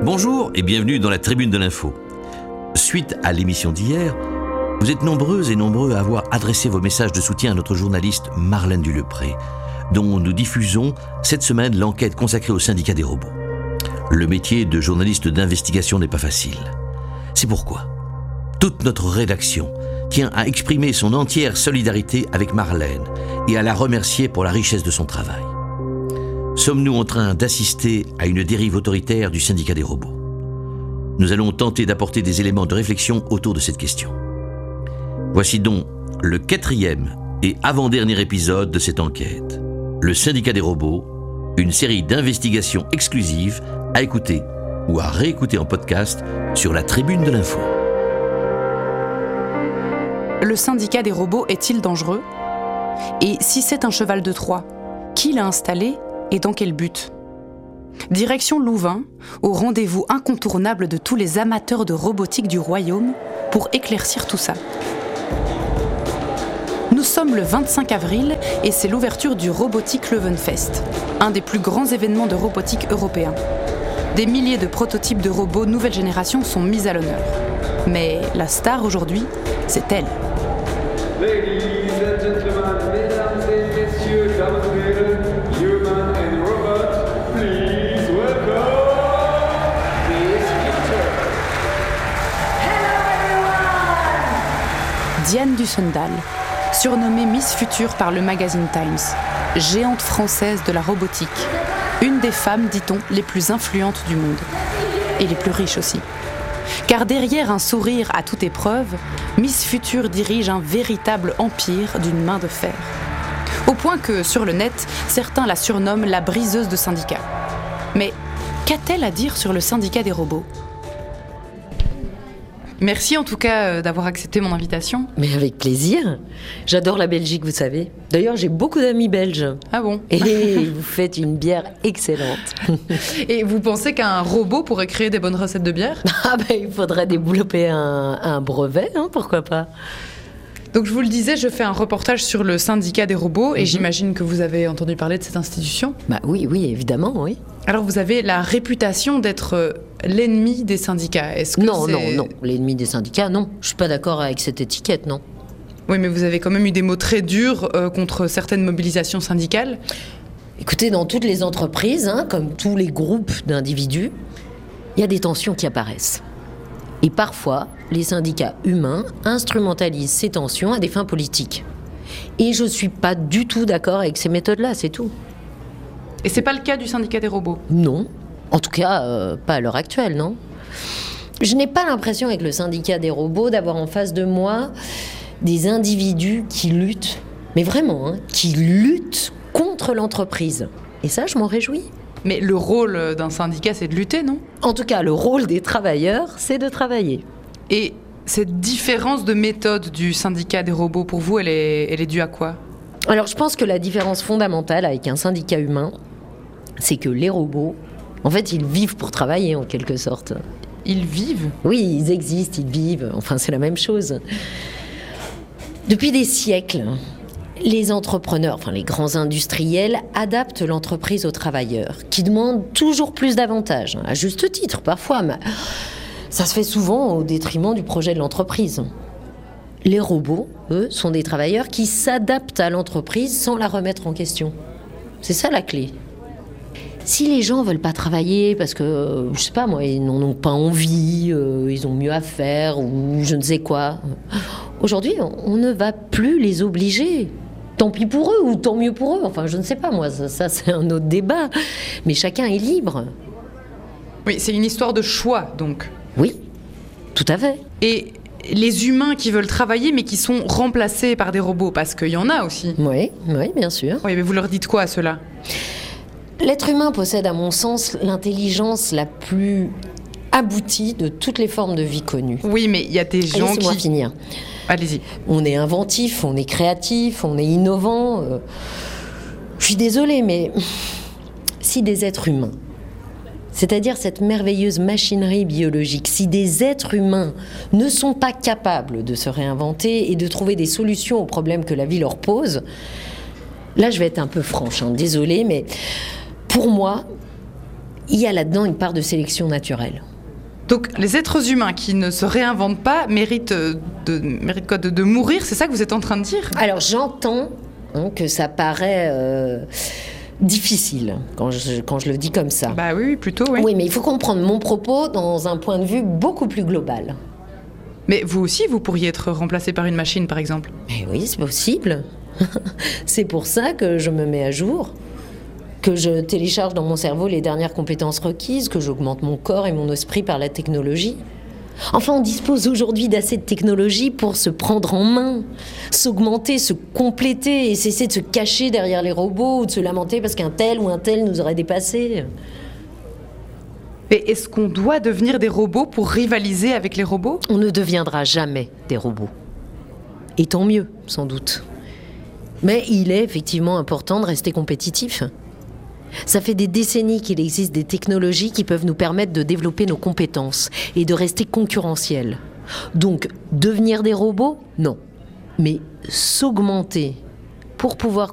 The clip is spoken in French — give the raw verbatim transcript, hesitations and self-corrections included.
Bonjour et bienvenue dans la Tribune de l'Info. Suite à l'émission d'hier, vous êtes nombreuses et nombreux à avoir adressé vos messages de soutien à notre journaliste Marlène Dulepré, dont nous diffusons cette semaine l'enquête consacrée au syndicat des robots. Le métier de journaliste d'investigation n'est pas facile. C'est pourquoi toute notre rédaction tient à exprimer son entière solidarité avec Marlène et à la remercier pour la richesse de son travail. Sommes-nous en train d'assister à une dérive autoritaire du syndicat des robots ? Nous allons tenter d'apporter des éléments de réflexion autour de cette question. Voici donc le quatrième et avant-dernier épisode de cette enquête. Le syndicat des robots, une série d'investigations exclusives à écouter ou à réécouter en podcast sur la Tribune de l'Info. Le syndicat des robots est-il dangereux ? Et si c'est un cheval de Troie, qui l'a installé et dans quel but ? Direction Louvain, au rendez-vous incontournable de tous les amateurs de robotique du royaume, pour éclaircir tout ça. Nous sommes le vingt-cinq avril et c'est l'ouverture du Robotique Leuvenfest, un des plus grands événements de robotique européens. Des milliers de prototypes de robots nouvelle génération sont mis à l'honneur. Mais la star aujourd'hui, c'est elle. Ladies and gentlemen, mesdames et messieurs, dames et heren, human and robot, please welcome Miss Future. Hello everyone! Diane Dussendal, surnommée Miss Future par le magazine Times, géante française de la robotique, une des femmes, dit-on, les plus influentes du monde, et les plus riches aussi. Car derrière un sourire à toute épreuve, Miss Future dirige un véritable empire d'une main de fer. Au point que, sur le net, certains la surnomment la briseuse de syndicats. Mais qu'a-t-elle à dire sur le syndicat des robots ? Merci en tout cas d'avoir accepté mon invitation. Mais avec plaisir. J'adore la Belgique, vous savez. D'ailleurs, j'ai beaucoup d'amis belges. Ah bon ? Et vous faites une bière excellente. Et vous pensez qu'un robot pourrait créer des bonnes recettes de bière ? Ah ben, il faudrait développer un, un brevet, hein, pourquoi pas. Donc je vous le disais, je fais un reportage sur le syndicat des robots et mm-hmm. j'imagine que vous avez entendu parler de cette institution. Bah oui, oui, évidemment, oui. Alors vous avez la réputation d'être l'ennemi des syndicats. Est-ce que non, c'est... non, non, l'ennemi des syndicats, non. Je suis pas d'accord avec cette étiquette, non. Oui, mais vous avez quand même eu des mots très durs euh, contre certaines mobilisations syndicales. Écoutez, dans toutes les entreprises, hein, comme tous les groupes d'individus, il y a des tensions qui apparaissent. Et parfois, les syndicats humains instrumentalisent ces tensions à des fins politiques. Et je ne suis pas du tout d'accord avec ces méthodes-là, c'est tout. Et c'est pas le cas du syndicat des robots ? Non. En tout cas, euh, pas à l'heure actuelle, non. Je n'ai pas l'impression avec le syndicat des robots d'avoir en face de moi des individus qui luttent, mais vraiment, hein, qui luttent contre l'entreprise. Et ça, je m'en réjouis. Mais le rôle d'un syndicat, c'est de lutter, non ? En tout cas, le rôle des travailleurs, c'est de travailler. Et cette différence de méthode du syndicat des robots, pour vous, elle est, elle est due à quoi ? Alors, je pense que la différence fondamentale avec un syndicat humain, c'est que les robots, en fait, ils vivent pour travailler, en quelque sorte. Ils vivent ? Oui, ils existent, ils vivent. Enfin, c'est la même chose. Depuis des siècles, les entrepreneurs, enfin les grands industriels, adaptent l'entreprise aux travailleurs, qui demandent toujours plus d'avantages, à juste titre parfois, mais ça se fait souvent au détriment du projet de l'entreprise. Les robots, eux, sont des travailleurs qui s'adaptent à l'entreprise sans la remettre en question. C'est ça la clé. Si les gens veulent pas travailler parce que, je sais pas moi, ils n'en ont pas envie, euh, ils ont mieux à faire ou je ne sais quoi, aujourd'hui, on, on ne va plus les obliger. Tant pis pour eux ou tant mieux pour eux. Enfin, je ne sais pas, moi, ça, ça c'est un autre débat. Mais chacun est libre. Oui, c'est une histoire de choix, donc. Oui, tout à fait. Et les humains qui veulent travailler, mais qui sont remplacés par des robots, parce qu'il y en a aussi. Oui, oui, bien sûr. Oui, mais vous leur dites quoi à ceux-là ? L'être humain possède, à mon sens, l'intelligence la plus aboutie de toutes les formes de vie connues. Oui, mais il y a des gens Laissez-moi qui... finir. Allez-y. On est inventif, on est créatif, on est innovant. Euh... Je suis désolée, mais si des êtres humains, c'est-à-dire cette merveilleuse machinerie biologique, si des êtres humains ne sont pas capables de se réinventer et de trouver des solutions aux problèmes que la vie leur pose, là je vais être un peu franche, hein, désolée, mais pour moi, il y a là-dedans une part de sélection naturelle. Donc les êtres humains qui ne se réinventent pas méritent de, méritent quoi, de, de mourir, c'est ça que vous êtes en train de dire ? Alors j'entends hein, que ça paraît euh, difficile quand je, quand je le dis comme ça. Bah oui, oui, plutôt, oui. Oui, mais il faut comprendre mon propos dans un point de vue beaucoup plus global. Mais vous aussi, vous pourriez être remplacé par une machine, par exemple ? Mais oui, c'est possible. C'est pour ça que je me mets à jour, que je télécharge dans mon cerveau les dernières compétences requises, que j'augmente mon corps et mon esprit par la technologie. Enfin, on dispose aujourd'hui d'assez de technologie pour se prendre en main, s'augmenter, se compléter et cesser de se cacher derrière les robots ou de se lamenter parce qu'un tel ou un tel nous aurait dépassés. Mais est-ce qu'on doit devenir des robots pour rivaliser avec les robots ? On ne deviendra jamais des robots. Et tant mieux, sans doute. Mais il est effectivement important de rester compétitif. Ça fait des décennies qu'il existe des technologies qui peuvent nous permettre de développer nos compétences et de rester concurrentiels. Donc, devenir des robots ? Non. Mais s'augmenter pour pouvoir